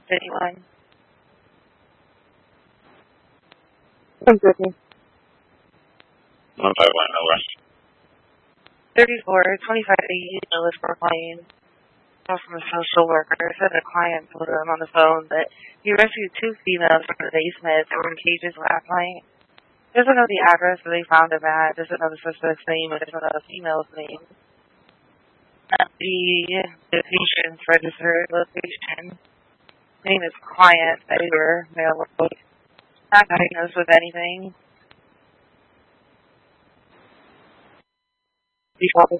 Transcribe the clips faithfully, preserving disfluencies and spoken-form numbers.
fifty-one. one fifty. one five one, over. thirty-four, twenty-five eighty, Lewis Brookline. From a social worker said the client told him on the phone that he rescued two females from the basement that were in cages last night. Doesn't know the address that they found them at, doesn't know the suspect's name, and doesn't know the female's name. Not the, the patient's registered location. Name is client, Edgar, male, not diagnosed with anything. Default.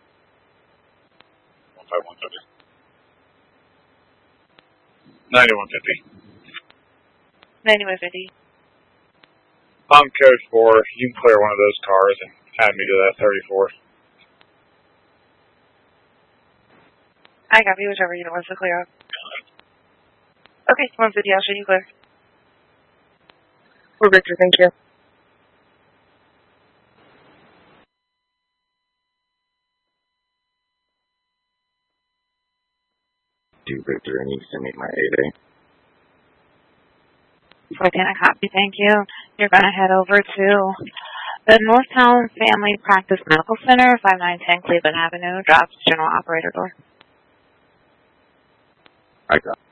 one five one fifty. ninety-one fifty. ninety-one fifty. On code four, you can clear one of those cars and add me to that thirty-four. I copy whichever unit wants to clear up. Okay, one fifty, I'll show you clear. We're Victor, thank you. Do Victor, I need to send me my eight A. Lieutenant, copy, thank you. You're going to head over to the Northtown Family Practice Medical Center, five nine one zero Cleveland Avenue, drops general operator door. I got it.